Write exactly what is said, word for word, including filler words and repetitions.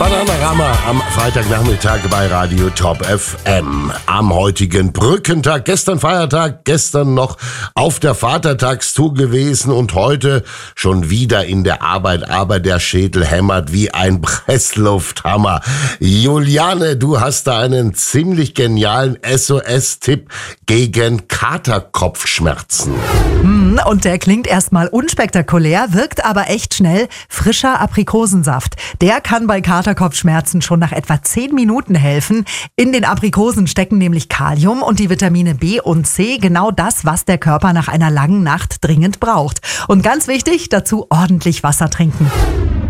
Bananarama am Freitagnachmittag bei Radio Top F M. Am heutigen Brückentag, gestern Feiertag, gestern noch auf der Vatertagstour gewesen und heute schon wieder in der Arbeit, aber der Schädel hämmert wie ein Presslufthammer. Juliane, du hast da einen ziemlich genialen S O S-Tipp gegen Katerkopfschmerzen. Und der klingt erstmal unspektakulär, wirkt aber echt schnell. Frischer Aprikosensaft. Der kann bei Katerkopfschmerzen schon nach etwa zehn Minuten helfen. In den Aprikosen stecken nämlich Kalium und die Vitamine B und C, genau das, was der Körper nach einer langen Nacht dringend braucht. Und ganz wichtig, dazu ordentlich Wasser trinken.